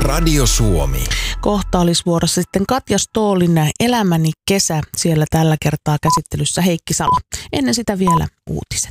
Radio Suomi. Kohta olisi vuorossa sitten Katja Stoolin Elämäni kesä. Siellä tällä kertaa käsittelyssä Heikki Salo. Ennen sitä vielä uutiset.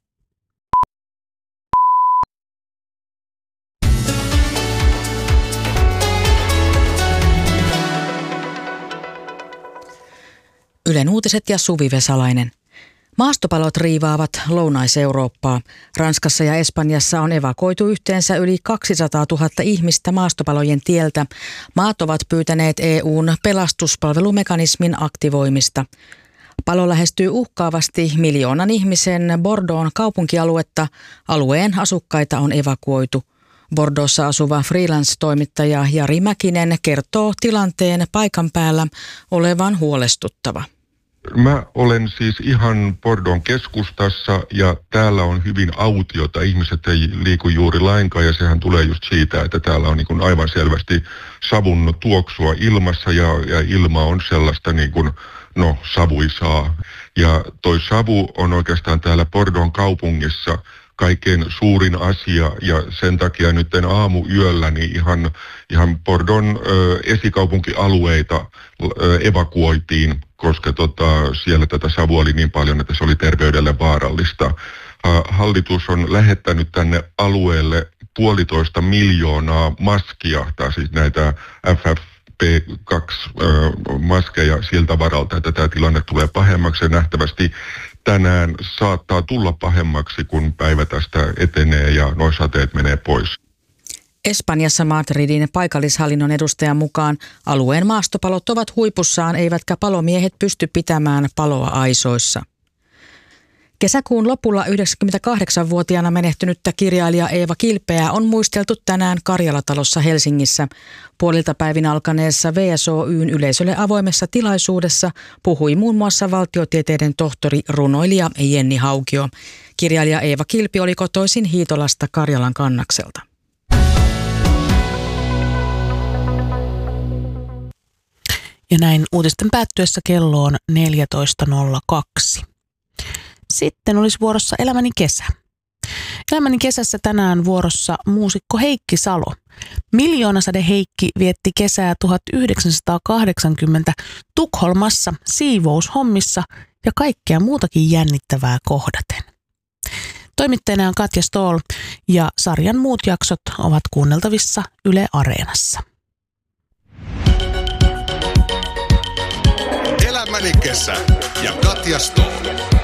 Ylen uutiset ja Suvi Vesalainen. Maastopalot riivaavat Lounais-Eurooppaa. Ranskassa ja Espanjassa on evakuoitu yhteensä yli 200 000 ihmistä maastopalojen tieltä. Maat ovat pyytäneet EU:n pelastuspalvelumekanismin aktivoimista. Palo lähestyy uhkaavasti 1 miljoonan ihmisen Bordeauxn kaupunkialuetta. Alueen asukkaita on evakuoitu. Bordeauxssa asuva freelance-toimittaja Jari Mäkinen kertoo tilanteen paikan päällä olevan huolestuttava. Mä olen siis ihan Bordeauxn keskustassa ja täällä on hyvin autiota. Ihmiset ei liiku juuri lainkaan ja sehän tulee just siitä, että täällä on niin kuin aivan selvästi savun tuoksua ilmassa ja ilma on sellaista niin kuin, savuisaa. Ja toi savu on oikeastaan täällä Bordeauxn kaupungissa kaikkein suurin asia ja sen takia nyt aamuyöllä niin ihan Bordeauxn esikaupunkialueita evakuoitiin, koska siellä tätä savua oli niin paljon, että se oli terveydelle vaarallista. Hallitus on lähettänyt tänne alueelle 1,5 miljoonaa maskia, tai siis näitä FFP2-maskeja siltä varalta, että tämä tilanne tulee pahemmaksi ja nähtävästi tänään saattaa tulla pahemmaksi, kun päivä tästä etenee ja nuo sateet menee pois. Espanjassa Madridin paikallishallinnon edustajan mukaan alueen maastopalot ovat huipussaan, eivätkä palomiehet pysty pitämään paloa aisoissa. Kesäkuun lopulla 98-vuotiaana menehtynyttä kirjailija Eeva Kilpeää on muisteltu tänään Karjalatalossa Helsingissä. Puolilta päivin alkaneessa VSOY:n yleisölle avoimessa tilaisuudessa puhui muun muassa valtiotieteiden tohtori runoilija Jenni Haukio. Kirjailija Eeva Kilpi oli kotoisin Hiitolasta Karjalan Kannakselta. Ja näin uutisten päättyessä kello on 14.02. Sitten olisi vuorossa Elämäni kesä. Elämäni kesässä tänään vuorossa muusikko Heikki Salo. Miljoonasäde Heikki vietti kesää 1980 Tukholmassa siivoushommissa ja kaikkea muutakin jännittävää kohdaten. Toimittajana on Katja Stool ja sarjan muut jaksot ovat kuunneltavissa Yle Areenassa. Elämäni kesä ja Katja Stool.